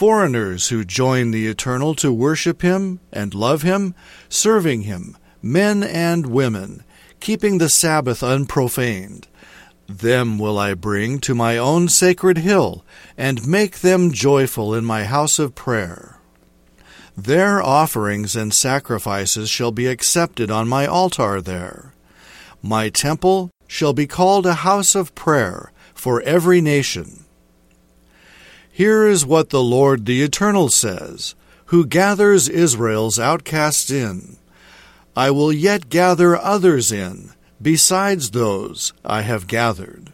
foreigners who join the Eternal to worship him and love him, serving him, men and women, keeping the Sabbath unprofaned. Them will I bring to my own sacred hill, and make them joyful in my house of prayer. Their offerings and sacrifices shall be accepted on my altar there. My temple shall be called a house of prayer for every nation. Here is what the Lord the Eternal says, who gathers Israel's outcasts in. I will yet gather others in, besides those I have gathered.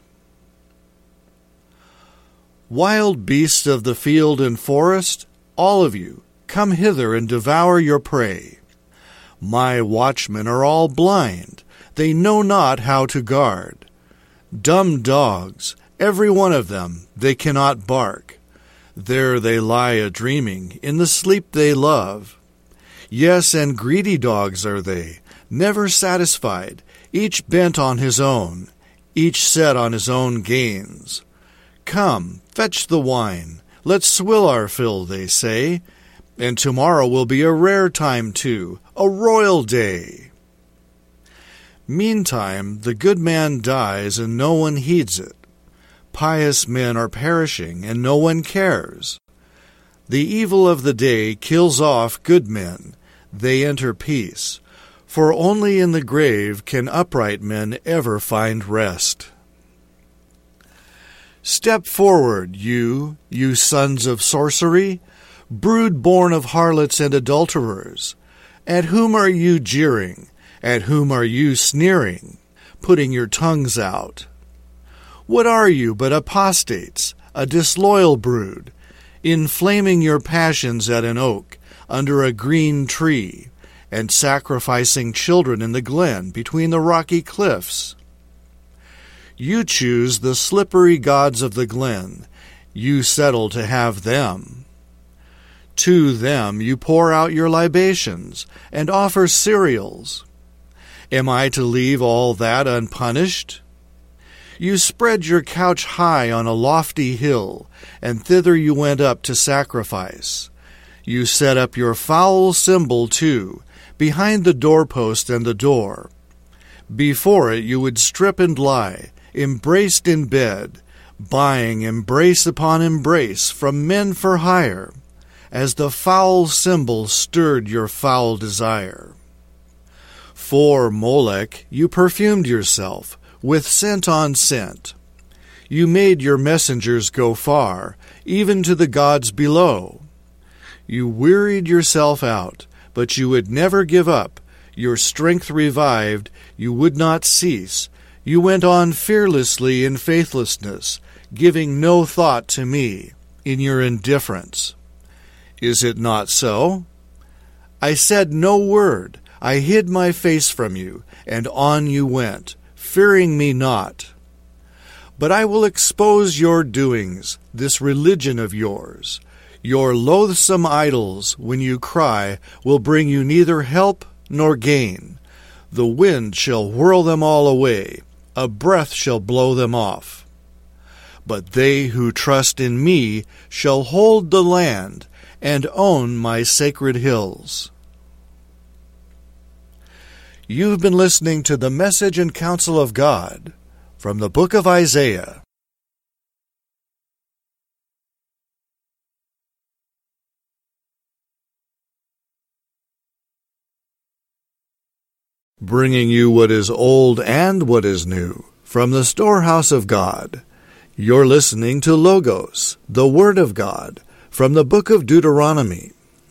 Wild beasts of the field and forest, all of you, come hither and devour your prey. My watchmen are all blind, they know not how to guard. Dumb dogs, every one of them, they cannot bark. There they lie a-dreaming, in the sleep they love. Yes, and greedy dogs are they, never satisfied, each bent on his own, each set on his own gains. Come, fetch the wine, let's swill our fill, they say, and tomorrow will be a rare time too, a royal day. Meantime the good man dies, and no one heeds it. Pious men are perishing, and no one cares. The evil of the day kills off good men, they enter peace, for only in the grave can upright men ever find rest. Step forward, you sons of sorcery, brood born of harlots and adulterers. At whom are you jeering? At whom are you sneering, putting your tongues out? What are you but apostates, a disloyal brood, inflaming your passions at an oak, under a green tree, and sacrificing children in the glen between the rocky cliffs? You choose the slippery gods of the glen, you settle to have them. To them you pour out your libations, and offer cereals. Am I to leave all that unpunished? You spread your couch high on a lofty hill, and thither you went up to sacrifice. You set up your foul symbol, too, behind the doorpost and the door. Before it you would strip and lie, embraced in bed, buying embrace upon embrace from men for hire, as the foul symbol stirred your foul desire. For Molech you perfumed yourself, with scent on scent. You made your messengers go far, even to the gods below. You wearied yourself out, but you would never give up. Your strength revived, you would not cease. You went on fearlessly in faithlessness, giving no thought to me, in your indifference. Is it not so? I said no word, I hid my face from you, and on you went, fearing me not. But I will expose your doings, this religion of yours. Your loathsome idols, when you cry, will bring you neither help nor gain. The wind shall whirl them all away, a breath shall blow them off. But they who trust in me shall hold the land, and own my sacred hills. You've been listening to the Message and Counsel of God from the book of Isaiah. Bringing you what is old and what is new from the storehouse of God. You're listening to Logos, the Word of God, from the book of Deuteronomy.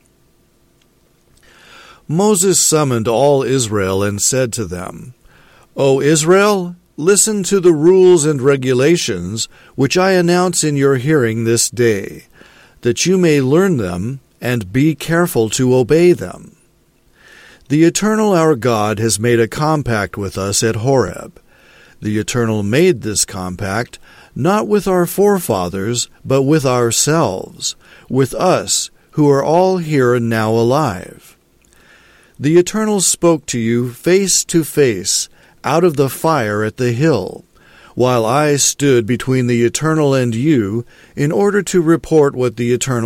Moses summoned all Israel and said to them, O Israel, listen to the rules and regulations which I announce in your hearing this day, that you may learn them and be careful to obey them. The Eternal our God has made a compact with us at Horeb. The Eternal made this compact not with our forefathers, but with ourselves, with us who are all here and now alive. The Eternal spoke to you face to face out of the fire at the hill, while I stood between the Eternal and you in order to report what the Eternal